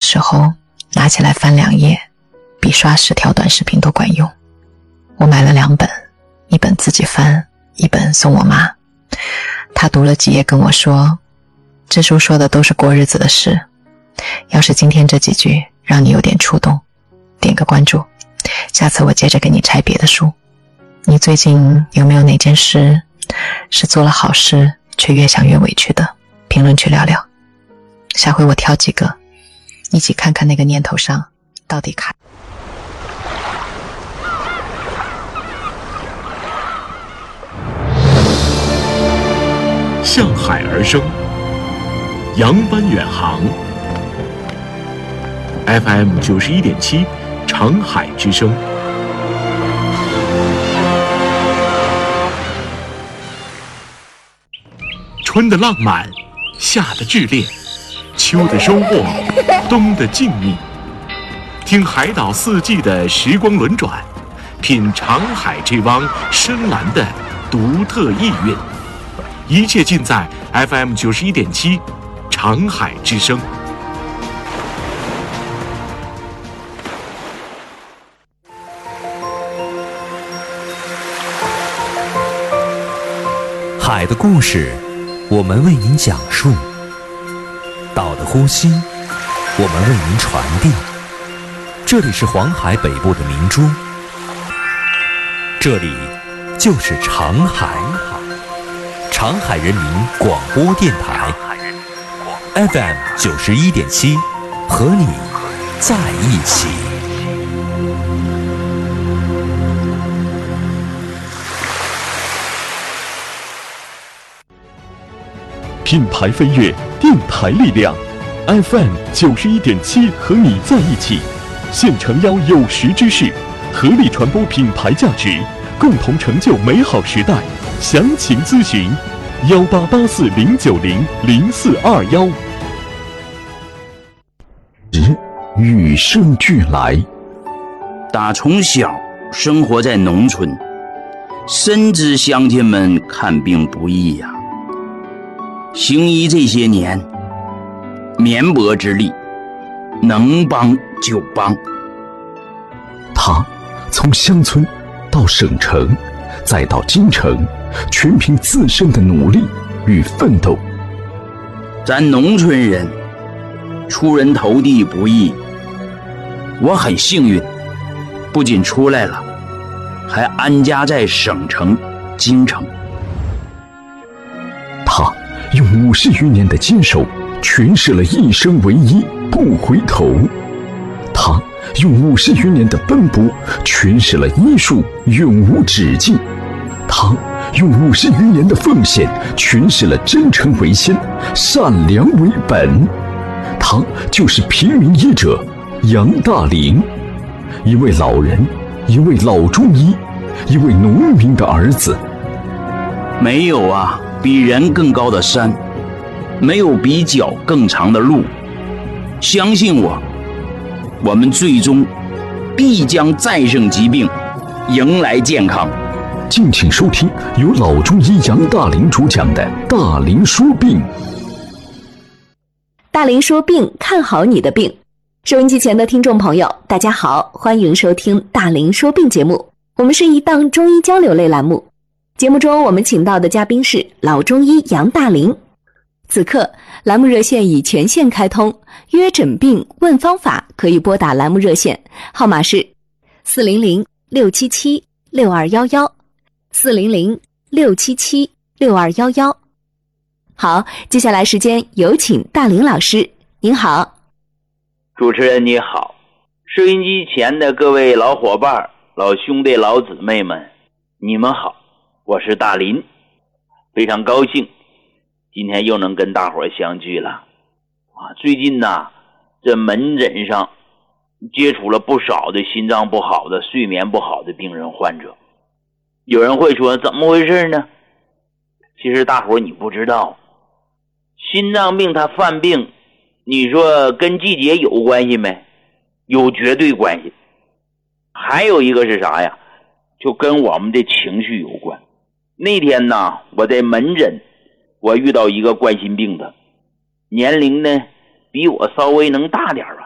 时候拿起来翻2页，比刷10条短视频都管用。我买了2本，一本自己翻，一本送我妈。她读了几页跟我说，这书说的都是过日子的事，要是今天这几句让你有点触动，点个关注，下次我接着给你拆别的书。你最近有没有哪件事是做了好事却越想越委屈的？评论区聊聊，下回我挑几个一起看看那个念头上到底卡。 向海而生，扬帆远航。FM 91.7，长海之声。春的浪漫，夏的炽烈，秋的收获，冬的静谧。听海岛4季的时光轮转，品长海这汪深蓝的独特意蕴。一切尽在 FM 91.7，长海之声。 海的故事，我们为您讲述；岛的呼吸，我们为您传递。这里是黄海北部的明珠，这里就是长海，长海人民广播电台 FM 91.7，和你在一起。 品牌飞跃，电台力量 FM 91.7，和你在一起。现诚邀有识之士，合力传播品牌价值，共同成就美好时代。详情咨询188409000421。 与生俱来。 打从小生活在农村，深知乡亲们看病不易呀。行医这些年，绵薄之力，能帮就帮。 他从乡村到省城，再到京城，全凭自身的努力与奋斗。 咱农村人出人头地不易，我很幸运，不仅出来了，还安家在省城京城。 他用50余年的坚守，诠释了一生为一，不回头。他用50余年的奔波，诠释了医术永无止境。他用50余年的奉献，诠释了真诚为先，善良为本。他就是平民医者杨大林，一位老人，一位老中医，一位农民的儿子。 没有啊比人更高的山，没有比脚更长的路。相信我，我们最终必将战胜疾病，迎来健康。 敬请收听由老中医杨大林主讲的《大林说病》。 大林说病，看好你的病。收音机前的听众朋友，大家好，欢迎收听大林说病节目。我们是一档中医交流类栏目，节目中我们请到的嘉宾是老中医杨大林。此刻栏目热线已全线开通，约诊病问方法可以拨打栏目热线，号码是400-677-6211，400-677-6211。好，接下来时间有请大林老师。您好。 主持人你好，收音机前的各位老伙伴、老兄弟、老姊妹们，你们好，我是大林，非常高兴今天又能跟大伙相聚了最近呢，这门诊上接触了不少的心脏不好的、睡眠不好的病人患者。有人会说怎么回事呢？其实大伙你不知道，心脏病它犯病，你说跟季节有关系没？有绝对关系。还有一个是啥呀？就跟我们的情绪有关。那天呢，我在门诊，我遇到一个冠心病的，年龄呢比我稍微能大点吧，